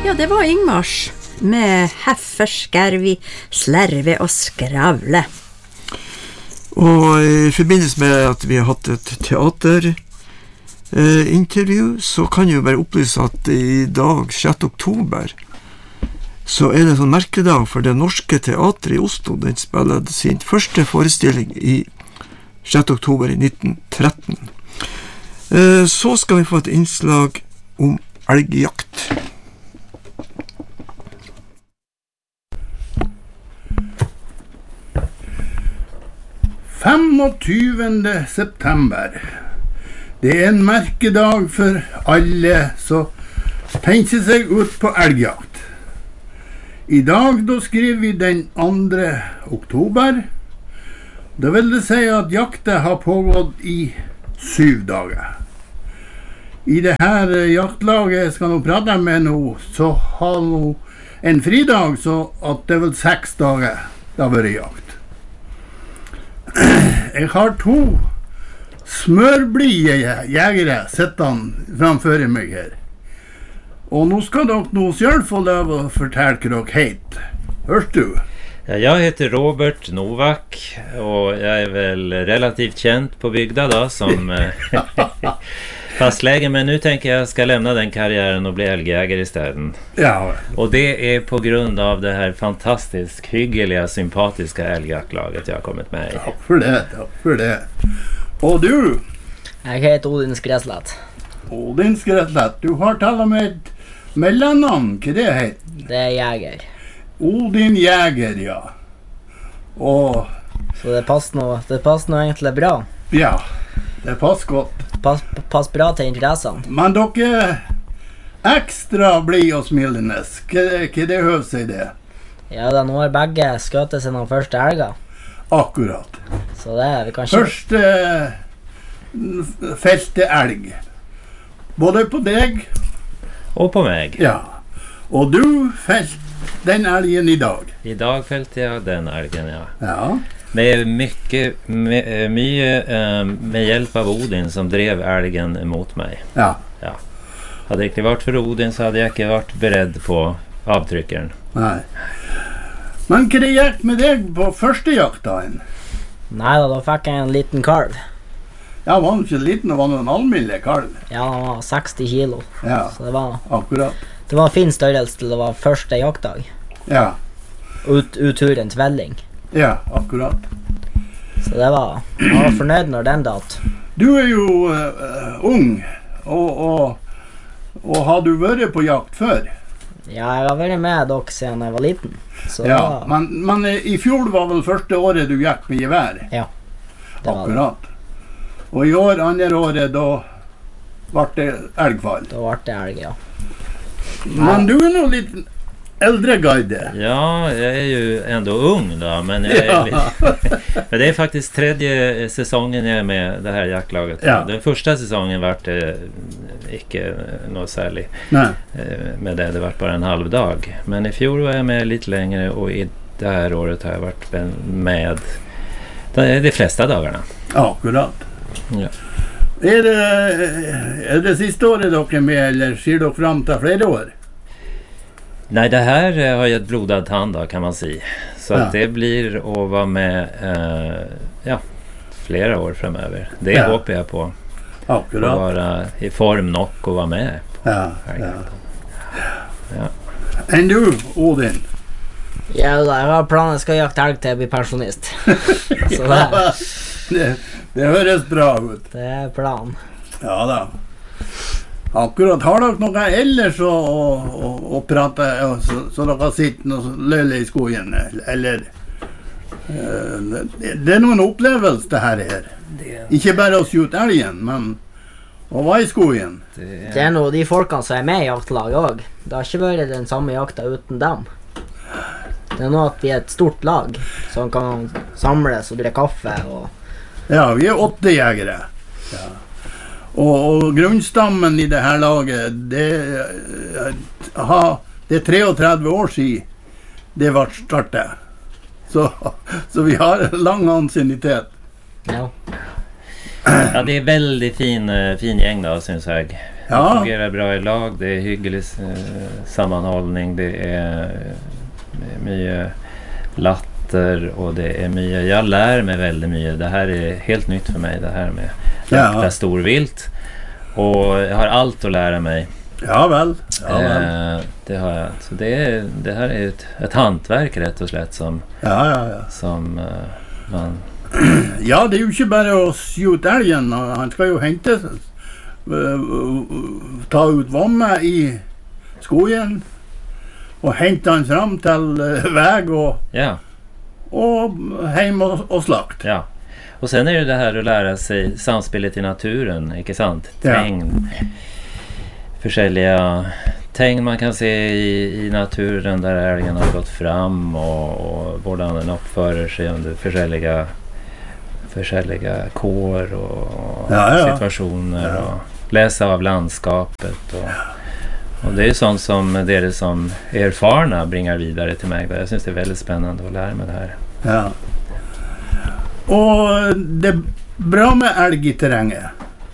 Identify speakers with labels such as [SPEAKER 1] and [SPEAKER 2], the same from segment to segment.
[SPEAKER 1] Ja, det var Ingmars med Heffer, Skervi, Slerve og Skravle.
[SPEAKER 2] Og i forbindelse med at vi har hatt et teaterintervju, så kan jeg jo bare opplyse at i dag, 6. oktober, så er det en sånn merkedag for det norske teatret i Oslo. Den spiller sin første forestilling i 6. oktober i 1913. Så skal vi få et innslag om elgjakt.
[SPEAKER 3] Den 25. september. Det er en merkedag for alle som tenker seg ut på elgjakt. I dag da skriver vi den 2. oktober. Da vil det si at jakta har pågått i 7 dager. I det her jaktlaget jeg skal nå prate med nå, så har nå en fridag, så at det er vel 6 dager det har vært jakt. Jeg har 2 smørblide jegere sittende framfor meg her. Og nå skal dere nå selv få lov å fortelle hva dere heter. Hørs du?
[SPEAKER 4] Ja, jag heter Robert Novak och jag är väl relativt känd på bygda då som fastläge, men nu tänker jag ska lämna den karriären och bli älgjägare istället.
[SPEAKER 3] Ja.
[SPEAKER 4] Och det är på grund av det här fantastiskt hyggliga, sympatiska älgjaktlaget jag har kommit med i.
[SPEAKER 3] Takk for det. Og du?
[SPEAKER 5] Jeg heter Odin Skreslett.
[SPEAKER 3] Odin Skreslett. Du har talet med et mellannavn. Hva det heter?
[SPEAKER 5] Det er jeger.
[SPEAKER 3] Odin Jeger, ja. Og
[SPEAKER 5] Så det passer nå egentlig bra.
[SPEAKER 3] ja, det passer godt.
[SPEAKER 5] Pass bra til interessene.
[SPEAKER 3] Men dere ekstra blid og smilende. Hva det høver seg det?
[SPEAKER 5] Ja, da nå har begge skjøtet sine første elger.
[SPEAKER 3] Akkurat.
[SPEAKER 5] Så det vi kan ikke...
[SPEAKER 3] Første felte elg. Både på deg.
[SPEAKER 4] Och på mig.
[SPEAKER 3] Ja. Og du felt den elgen i dag.
[SPEAKER 4] Idag fällde jag den älgen, ja.
[SPEAKER 3] Ja.
[SPEAKER 4] Med mycket med hjälp av Odin som drev älgen emot mig.
[SPEAKER 3] Ja.
[SPEAKER 4] Ja. Hade det inte varit för Odin så hade jag inte varit beredd på avtryckeren.
[SPEAKER 3] Nei. Men hva det gikk med deg på første jaktdagen?
[SPEAKER 5] Nei da fikk jeg en liten kalv.
[SPEAKER 3] Ja, var han ikke liten, og var han en alminnelig kalv?
[SPEAKER 5] Ja, han var 60 kilo.
[SPEAKER 3] Ja,
[SPEAKER 5] Så det var
[SPEAKER 3] akkurat.
[SPEAKER 5] en fin størrelse til det var første jaktdag.
[SPEAKER 3] Ja,
[SPEAKER 5] Uttur en tvelling.
[SPEAKER 3] ja, akkurat.
[SPEAKER 5] Så det var... Jeg var fornøyd når den datt.
[SPEAKER 3] Du er jo ung, og har du vært på jakt før?
[SPEAKER 5] Ja, jeg har vært med dere siden jeg var liten. Så
[SPEAKER 3] Ja,
[SPEAKER 5] det var...
[SPEAKER 3] men i fjor var vel første året du gikk med gevær?
[SPEAKER 5] Ja, det var det.
[SPEAKER 3] Akkurat. Og i år, andre året, da ble det elgfall.
[SPEAKER 5] Da ble det elg, ja.
[SPEAKER 3] Men du er nå litt äldre guide.
[SPEAKER 4] Ja, jag är ju ändå ung då, men jag är men det är faktiskt 3:e säsongen jag är med det här jaktlaget.
[SPEAKER 3] Ja.
[SPEAKER 4] Den första säsongen vart det inte något särskilt med det vart bara en halv dag. Men i fjol var jag med lite längre och i det här året har jag varit med de flesta dagarna.
[SPEAKER 3] Akkurat.
[SPEAKER 4] Ja.
[SPEAKER 3] Er det siste året dere med, eller ser dere fram til flere år?
[SPEAKER 4] Nej, det här har jag blodad tand då, kan man säga. Så att det blir att vara med flera år framöver. Det hoppas jag på.
[SPEAKER 3] Akkurat.
[SPEAKER 4] Att vara i form nog och vara med på.
[SPEAKER 3] Ja.
[SPEAKER 4] Ja.
[SPEAKER 3] Enn du, Odin?
[SPEAKER 5] Ja, da, jeg har planen, jeg skal jakte elg til jeg blir pensjonist. Så
[SPEAKER 3] det høres bra ut.
[SPEAKER 5] det er planen.
[SPEAKER 3] Ja da. Akkurat. Har dere noe ellers å prate, så dere sitter og løler i skogen? Eller det er noen opplevelse det her er. Ikke bare å skjute elgen, men å være i skogen.
[SPEAKER 5] Det er noe de folkene som er med i jaktlaget også. Det har ikke vært den samme jakta uten dem. Det er noe at vi er et stort lag som kan samles og drikke kaffe.
[SPEAKER 3] Ja, vi er 8 jegere. Ja. Og grunnstammen i det her laget, det er 33 år siden det ble startet. Så vi har lang ansiennitet.
[SPEAKER 5] Ja.
[SPEAKER 4] Ja, det är väldigt fin gäng då, syns jag. Det fungerar bra i lag, det är hyggelig sammanhållning, det är mycket latter och det är mycket, jag lär mig väldigt mycket. Det här är helt nytt för mig, det här med jakta storvilt, och jag har allt att lära mig.
[SPEAKER 3] Ja väl.
[SPEAKER 4] Det har jag. Så det här är ett hantverk rätt och slett som som man.
[SPEAKER 3] Ja, det är ju inte bara att skjuta älgen, han ska ju hämta ta ut vomma i skogen och hämta han fram till väg och hem och slakt.
[SPEAKER 4] Ja. Och sen är det här att lära sig samspelet i naturen, inte sant? Tegn. Försäljliga tegn man kan se i naturen där älgen har gått fram och hur den uppför sig under försäljliga kår och situationer och läsa av landskapet och det är sånt som det som erfarna bringar vidare till mig. Jag syns det är väldigt spännande att lära mig det här.
[SPEAKER 3] Ja. Och det är bra med älg i terrängen.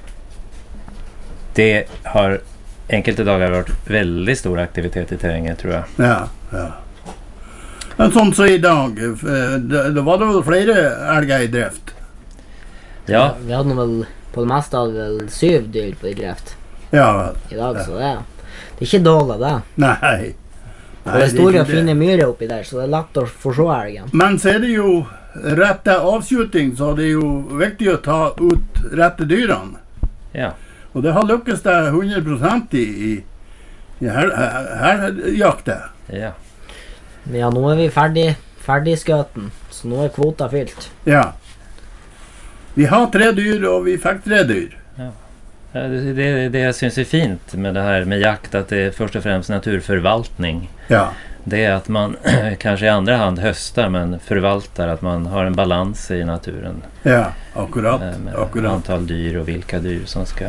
[SPEAKER 4] Det har enkelte dagar varit väldigt stor aktivitet i terrängen, tror jag.
[SPEAKER 3] Ja. Men sånt så idag, då var det väl flera älgar i drift?
[SPEAKER 5] Ja. Vi hade väl på det mesta väl 7 dyr på i drift.
[SPEAKER 3] Ja väl.
[SPEAKER 5] Idag så det är inte dåligt det.
[SPEAKER 3] Nej.
[SPEAKER 5] Och det är stora fina myrer uppe där, så det är lätt att få se älgen.
[SPEAKER 3] Men så är det ju rätta avskjutning, så det är ju viktigt att ta ut rätta dyran.
[SPEAKER 4] Ja.
[SPEAKER 3] Och det har lyckats där 100% i här jakten.
[SPEAKER 4] Ja.
[SPEAKER 5] Ja, nu är vi färdig sköten, så nu är kvota fyllt.
[SPEAKER 3] Ja. Vi har 3 dyr och vi fick 3 dyr.
[SPEAKER 4] Ja. Det jag syns är fint med det här med jakt, att det är först och främst naturförvaltning.
[SPEAKER 3] Ja.
[SPEAKER 4] Det är att man kanske i andra hand höstar men förvaltar, att man har en balans i naturen.
[SPEAKER 3] Ja, akkurat.
[SPEAKER 4] Med antal dyr och vilka dyr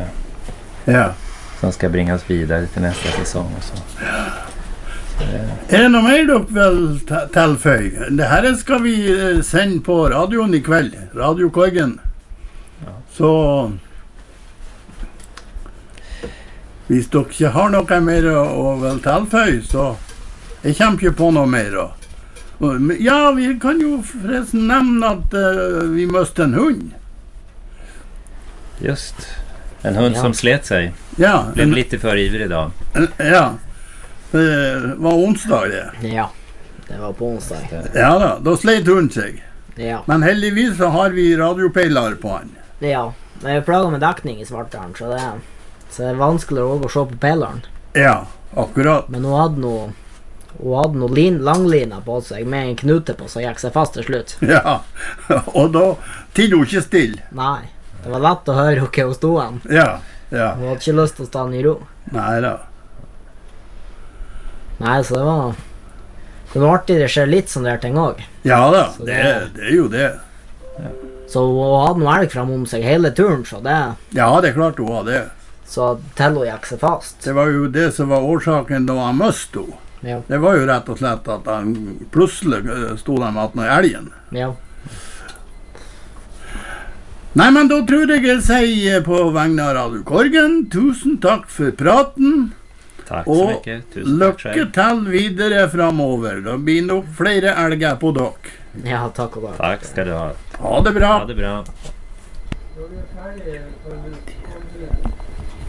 [SPEAKER 4] som ska bringas vidare till nästa säsong och så.
[SPEAKER 3] Är det något mer du vill tillföja? Det här ska vi sända på radion ikväll, Radiokorgen. Ja. Så hvis du inte har något mer att väl tillföja, så jag kämpar ju på något mer då. Ja, vi kan ju förresten nämna att vi måste en hund.
[SPEAKER 4] Just. En hund som slet sig.
[SPEAKER 3] Ja.
[SPEAKER 4] Blev lite för ivrig idag.
[SPEAKER 3] Ja. Det var onsdag det.
[SPEAKER 5] Ja, det var på onsdag.
[SPEAKER 3] Ja då slet hund sig.
[SPEAKER 5] Ja.
[SPEAKER 3] Men heldigvis så har vi radiopejlar på han.
[SPEAKER 5] Ja, men jag pratar med dackning i Svartaren, så det är vanskligt att se på pejlaren.
[SPEAKER 3] Ja, akkurat.
[SPEAKER 5] Men hon hade nog langlina på sig med en knute på, så jag sig fast till slut.
[SPEAKER 3] Ja, och då tid hon inte still.
[SPEAKER 5] Nej, det var lätt att höra hur hon stod han.
[SPEAKER 3] Ja.
[SPEAKER 5] Hon hade inte lust att stanna i ro.
[SPEAKER 3] Nej då.
[SPEAKER 5] Nej, så det var artigt, det sker lite sån där ting också.
[SPEAKER 3] Ja då, det är ju det.
[SPEAKER 5] Ja. Så hon hade nog älg fram om sig hela turen, så det...
[SPEAKER 3] Ja, det är klart hon hade det.
[SPEAKER 5] Så Tello gick sig fast.
[SPEAKER 3] Det var ju det som var orsaken då han måste stå.
[SPEAKER 5] Ja.
[SPEAKER 3] Det var ju rätt och slett att han plötsligt stod han med att älgen.
[SPEAKER 5] Ja.
[SPEAKER 3] Nej, men då tror jag säger på vägnar av Radiokorgen, tusen tack för praten.
[SPEAKER 4] Tack så mycket. Tusen tack själv.
[SPEAKER 3] Lycka till vidare framöver. Då blir nog flera älgar på dock.
[SPEAKER 5] Ja, tack och
[SPEAKER 4] tack ska du ha.
[SPEAKER 3] Ha det bra.
[SPEAKER 4] Ha det bra.